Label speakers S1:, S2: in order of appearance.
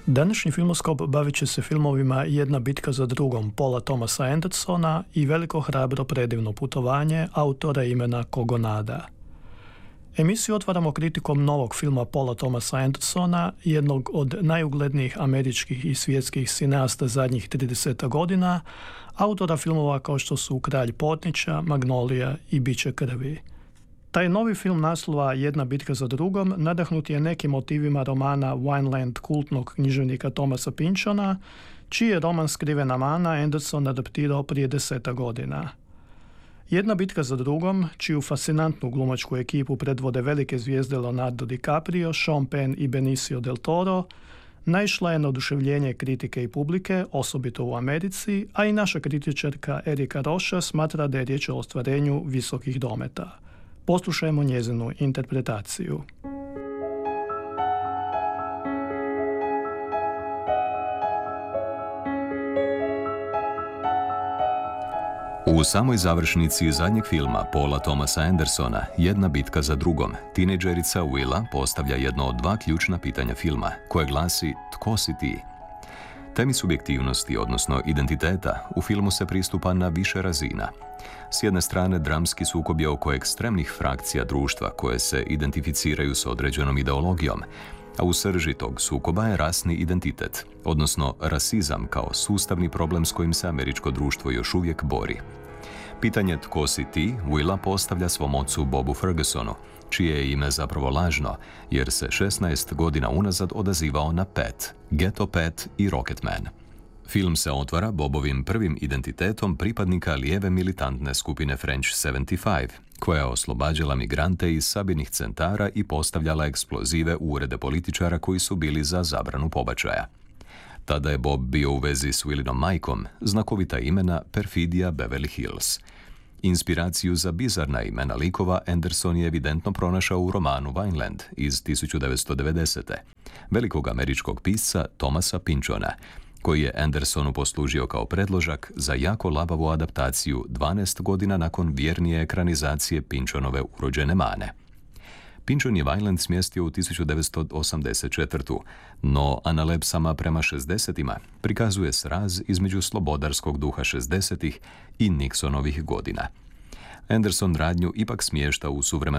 S1: Današnji filmoskop bavit će se filmovima Jedna bitka za drugom Paula Thomasa Andersona i Veliko hrabro predivno putovanje autora imena Kogonada. Emisiju otvaramo kritikom novog filma Paula Thomasa Andersona, jednog od najuglednijih američkih i svjetskih cineasta zadnjih 30 godina, autora filmova kao što su Kralj Potnića, Magnolija i Biće krvi. Taj novi film naslova Jedna bitka za drugom nadahnut je nekim motivima romana Vineland kultnog književnika Thomasa Pynchona, čiji je roman Skrivena mana Anderson adaptirao prije 10 godina. Jedna bitka za drugom, čiju fascinantnu glumačku ekipu predvode velike zvijezde Leonardo DiCaprio, Sean Penn i Benicio del Toro, naišla je na oduševljenje kritike i publike, osobito u Americi, a i naša kritičarka Erika Roša smatra da je riječ o ostvarenju visokih dometa. Poslušajmo njezinu interpretaciju.
S2: U samoj završnici zadnjeg filma Paula Thomasa Andersona Jedna bitka za drugom, tinejdžerica Willa postavlja jedno od dva ključna pitanja filma, koje glasi Tko si ti? Temi subjektivnosti, odnosno identiteta, u filmu se pristupa na više razina. S jedne strane, dramski sukob je oko ekstremnih frakcija društva koje se identificiraju s određenom ideologijom, a u srži tog sukoba je rasni identitet, odnosno rasizam kao sustavni problem s kojim se američko društvo još uvijek bori. Pitanje Tko si ti? Willa postavlja svom ocu Bobu Fergusonu, čije je ime zapravo lažno, jer se 16 godina unazad odazivao na Pat, Ghetto Pat i Rocketman. Film se otvara Bobovim prvim identitetom pripadnika lijeve militantne skupine French 75, koja je oslobađala migrante iz sabirnih centara i postavljala eksplozive u urede političara koji su bili za zabranu pobačaja. Tada je Bob bio u vezi s Willinom majkom, znakovita imena Perfidija Beverly Hills. Inspiraciju za bizarna imena likova Anderson je evidentno pronašao u romanu Vineland iz 1990. velikog američkog pisca Thomasa Pynchona, koji je Andersonu poslužio kao predložak za jako labavu adaptaciju 12 godina nakon vjernije ekranizacije Pynchonove Urođene mane. Pynchon je Vineland smjestio u 1984. No analepsama prema 60-ima prikazuje sraz između slobodarskog duha 60-ih i Nixonovih godina. Anderson radnju ipak smješta u suvremenu